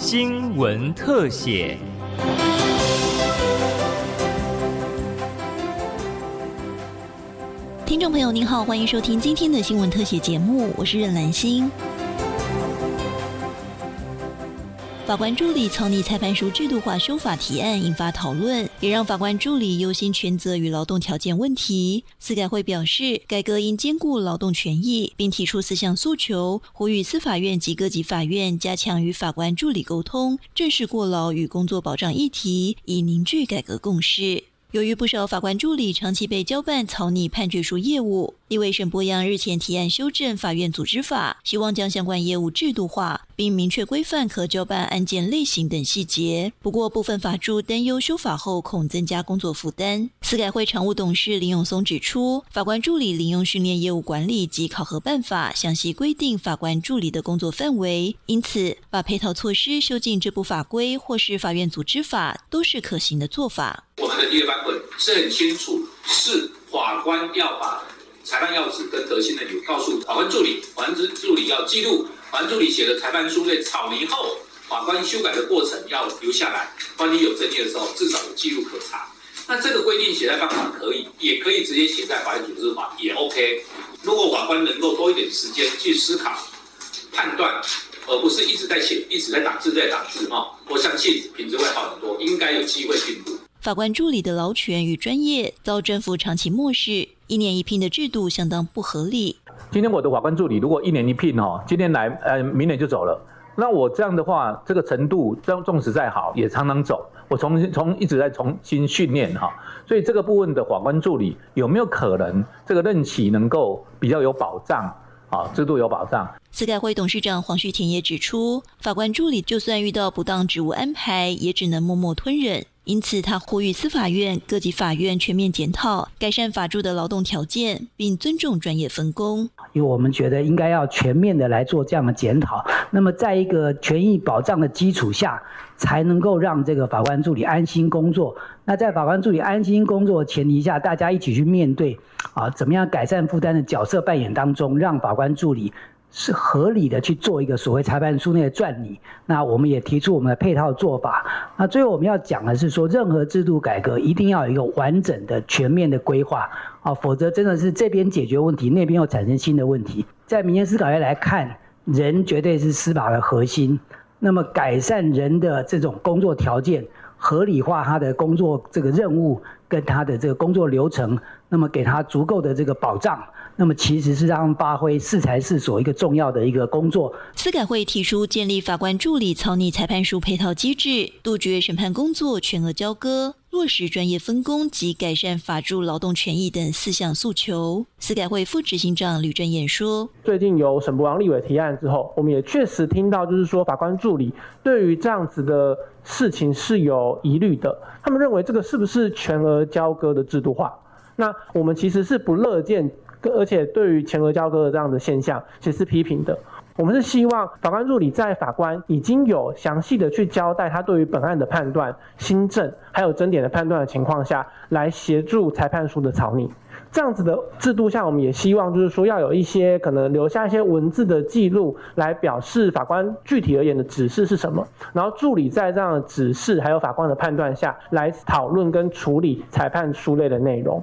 新闻特写。 听众朋友您好，欢迎收听今天的新闻特写节目，我是任兰心。法官助理草拟裁判书制度化修法提案引发讨论，也让法官助理忧心权责与劳动条件问题。司改会表示，改革应兼顾劳动权益，并提出4项诉求，呼吁司法院及各级法院加强与法官助理沟通，正视过劳与工作保障议题，以凝聚改革共识。由于不少法官助理长期被交办草拟判决书业务，立委沈伯洋日前提案修正法院组织法，希望将相关业务制度化，并明确规范可交办案件类型等细节。不过部分法助担忧修法后恐增加工作负担。司改会常务董事林永松指出，法官助理领用训练业务管理及考核办法详细规定法官助理的工作范围，因此把配套措施修进这部法规或是法院组织法都是可行的做法。 我们的第二版本是很清楚，是法官要把裁判要旨跟核心的理由告诉法官助理，法官助理要记录法官助理写的裁判书在草拟后，法官修改的过程要留下来，万一有争议的时候，至少有记录可查。那这个规定写在办法可以，也可以直接写在法院组织法，也 OK。如果法官能够多一点时间去思考、判断，而不是一直在写、一直在打字、我相信品质会好很多，应该有机会进步。 法官助理的劳权与专业遭政府长期漠视，1年1聘的制度相当不合理。 今天我的法官助理如果1年1聘今天来明年就走了，那我这样的话，这个程度纵使再好也常常走，我一直在重新训练所以这个部分的法官助理有没有可能这个任期能够比较有保障制度有保障。 司改会董事长黄旭田也指出，法官助理就算遇到不当职务安排，也只能默默吞忍。因此他呼吁司法院各级法院全面检讨，改善法助的劳动条件，并尊重专业分工。 因为我们觉得应该要全面的来做这样的检讨，那么在一个权益保障的基础下，才能够让这个法官助理安心工作。那在法官助理安心工作的前提下，大家一起去面对怎么样改善负担的角色扮演当中，让法官助理是合理的去做一个所谓裁判书内的撰拟。那我们也提出我们的配套做法。那最后我们要讲的是说，任何制度改革一定要有一个完整的全面的规划否则真的是这边解决问题，那边又产生新的问题。在民间司法院来看，人绝对是司法的核心，那么改善人的这种工作条件，合理化他的工作这个任务跟他的这个工作流程，那么给他足够的这个保障，那么其实是让他们发挥适才适所一个重要的一个工作。 司改会提出建立法官助理草拟裁判书配套机制，杜绝审判工作全额交割，落实专业分工及改善法助劳动权益等4项诉求。司改会副执行长吕正彦说， 最近由沈伯洋立委提案之后，我们也确实听到就是说法官助理对于这样子的事情是有疑虑的，他们认为这个是不是全额交割的制度化。那我们其实是不乐见，而且对于全额交割的这样的现象其实是批评的。我们是希望法官助理在法官已经有详细的去交代他对于本案的判断、新证还有争点的判断的情况下，来协助裁判书的草拟。这样子的制度下，我们也希望就是说要有一些可能留下一些文字的记录，来表示法官具体而言的指示是什么，然后助理在这样的指示还有法官的判断下来讨论跟处理裁判书类的内容。